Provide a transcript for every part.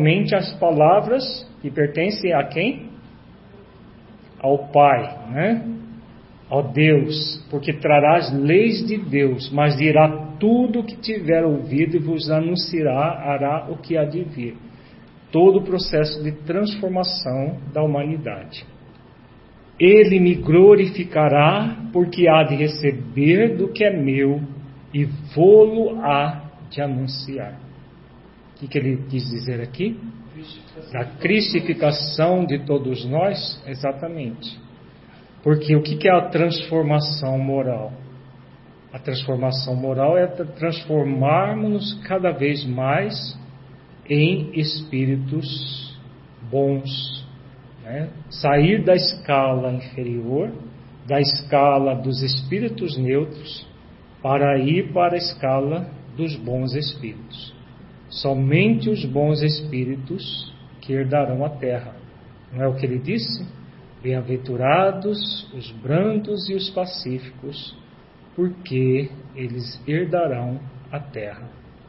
somente as palavras que pertencem a quem? Ao Pai, né? Ao Deus, porque trará as leis de Deus, mas dirá tudo o que tiver ouvido e vos anunciará o que há de vir. Todo o processo de transformação da humanidade. Ele me glorificará, porque há de receber do que é meu e vô-lo há de anunciar. O que ele quis dizer aqui? Da cristificação de todos nós? Exatamente. Porque o que é a transformação moral? A transformação moral é transformarmos-nos cada vez mais em espíritos bons, né? Sair da escala inferior, da escala dos espíritos neutros, para ir para a escala dos bons espíritos. Somente os bons espíritos que herdarão a terra. Não é o que ele disse? Bem-aventurados os brandos e os pacíficos, porque eles herdarão a terra.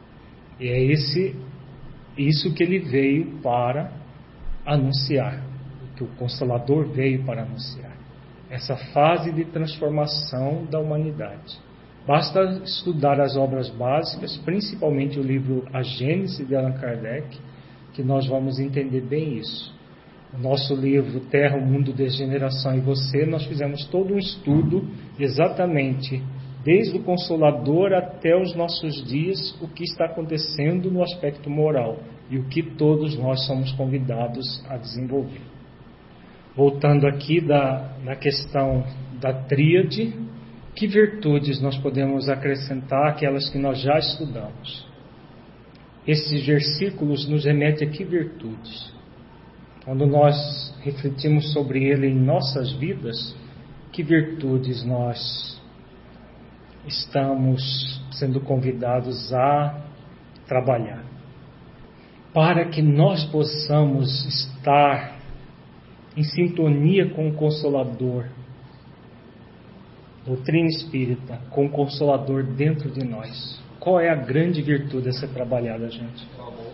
E é isso que ele veio para anunciar, que o Consolador veio para anunciar. Essa fase de transformação da humanidade. Basta estudar as obras básicas, principalmente o livro A Gênese de Allan Kardec, que nós vamos entender bem isso. O nosso livro Terra, o Mundo, Degeneração e Você, nós fizemos todo um estudo exatamente desde o Consolador até os nossos dias, o que está acontecendo no aspecto moral e o que todos nós somos convidados a desenvolver. Voltando aqui na questão da tríade, que virtudes nós podemos acrescentar àquelas que nós já estudamos? Esses versículos nos remetem a que virtudes? Quando nós refletimos sobre ele em nossas vidas, que virtudes nós estamos sendo convidados a trabalhar? Para que nós possamos estar em sintonia com o Consolador, doutrina espírita, com o Consolador dentro de nós. Qual é a grande virtude a ser trabalhada, gente?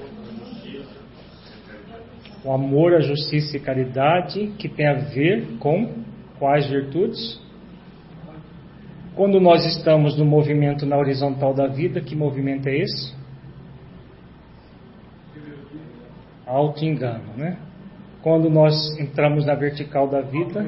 O amor, a justiça e caridade, que tem a ver com quais virtudes? Quando nós estamos no movimento na horizontal da vida, que movimento é esse? Auto-engano, né? Quando nós entramos na vertical da vida,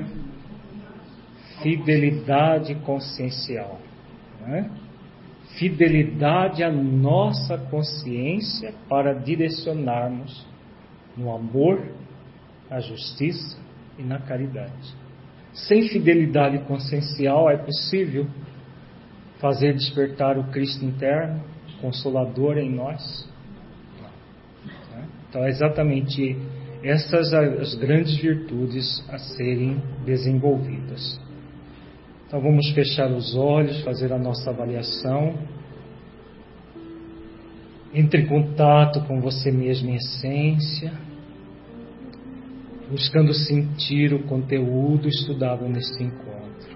fidelidade consciencial, né? Fidelidade à nossa consciência para direcionarmos no amor, na justiça e na caridade. Sem fidelidade consciencial é possível fazer despertar o Cristo interno, Consolador em nós? Não. Então é exatamente essas as grandes virtudes a serem desenvolvidas. Então vamos fechar os olhos, fazer a nossa avaliação. Entre em contato com você mesmo em essência, buscando sentir o conteúdo estudado neste encontro.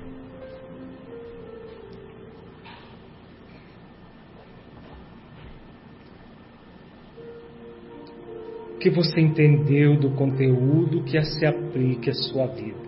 O que você entendeu do conteúdo que se aplique à sua vida?